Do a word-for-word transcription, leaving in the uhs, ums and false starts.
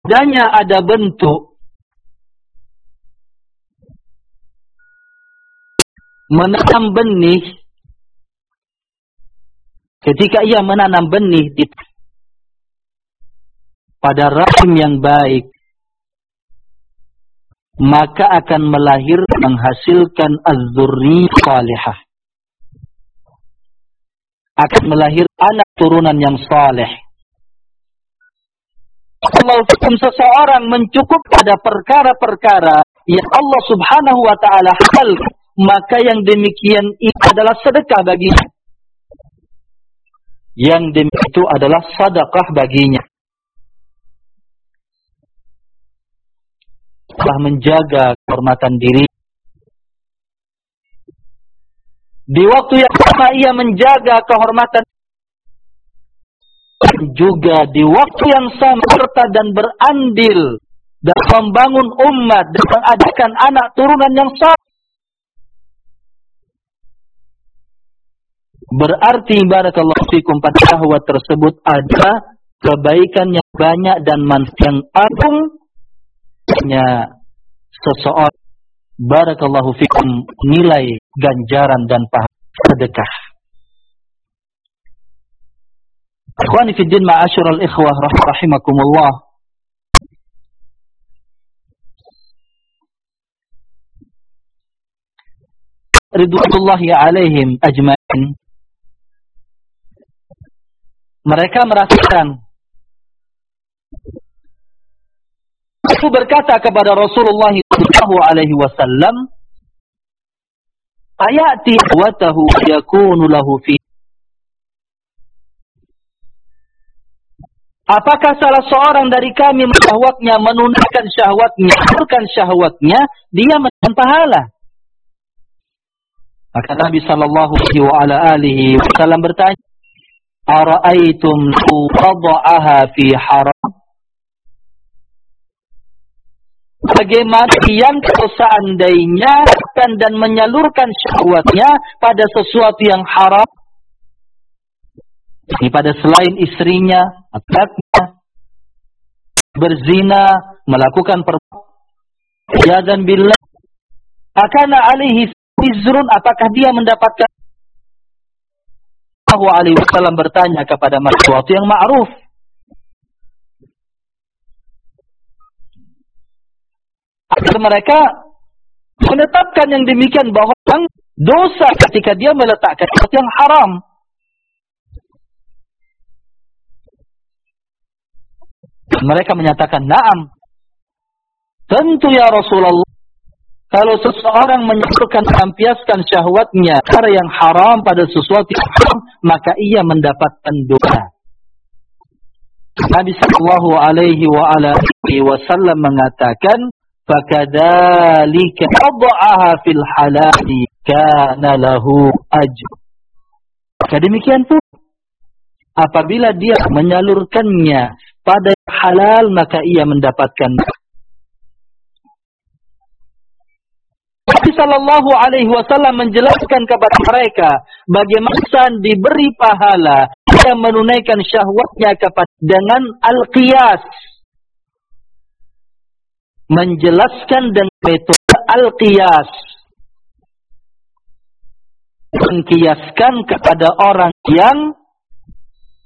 Padanya ada bentuk menanam benih. Ketika ia menanam benih di pada rahim yang baik, maka akan melahirkan, menghasilkan az-dzurriyyah salihah. Akan melahirkan anak turunan yang saleh. Kalau seseorang mencukup pada perkara-perkara yang Allah Subhanahu wa taala halal, maka yang demikian itu adalah sedekah baginya. Yang demikian itu adalah sedekah baginya. Telah menjaga kehormatan diri. Di waktu yang sama ia menjaga kehormatan juga di waktu yang sama serta dan berandil dalam membangun umat dan mengadakan anak turunan yang saleh. Berarti barakallahu fikum pada syahwat tersebut ada kebaikan yang banyak dan manfaat yang agung. Hanya seseorang barakallahu fikum nilai ganjaran dan pahala sedekah. Ikhwani fi din ma'asyiral ikhwah rahimakumullah. Ridwanullahi alaihim ajma'in. Mereka merasakan, aku berkata kepada Rasulullah sallallahu alaihi wasallam, ayati watahu yakunu lahu fi. Apakah salah seorang dari kami syahwatnya, menunaikan syahwatnya, menunaikan syahwatnya, dia mendapat pahala? Maka Nabi sallallahu alaihi wasallam bertanya, ara'aitum lau qada'aha fi haram? Bagaimana yang kalau seandainya dan menyalurkan syahwatnya pada sesuatu yang haram? Ini pada selain istrinya, anaknya, berzina, melakukan perbuatan dan billah. Akana alaihi izrun, apakah dia mendapatkan? Sallallahu alaihi wasallam bertanya kepada sesuatu yang ma'ruf. Agar mereka menetapkan yang demikian bahwa dosa ketika dia meletakkan sesuatu yang haram. Mereka menyatakan, na'am. Tentu ya Rasulullah, kalau seseorang menyalurkan, melampiaskan syahwatnya cara yang haram pada sesuatu yang haram, maka ia mendapatkan dosa. Nabi sallallahu alaihi wa ala alihi wasallam mengatakan, fakadzalika wada'aha fil halali kana lahu ajr. Maka demikian pun apabila dia menyalurkannya pada halal, maka ia mendapatkan. Nabi sallallahu alaihi wasallam menjelaskan kepada mereka bagaimana diberi pahala yang menunaikan syahwatnya kepada dengan al-qiyas. Menjelaskan dengan metode al-qiyas. Mengkiaskan kepada orang yang